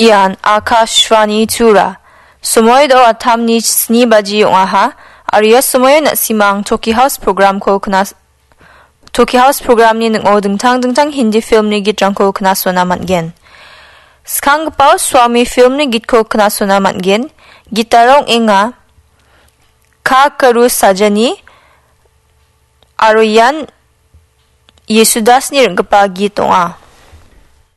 Ian Akashvani Tura. Sumoy do atam ni sni baji yung aha. Arya sumoy na simang Toki House program ko knas Toki House program ni ng o dengtang hindi film ni gitrang ko knaso naman gen. Skang pao swami film ni git ko knaso naman gen. Gitarong inga ka karu sajani aroyan Yesudas ni rin kapag gito nga.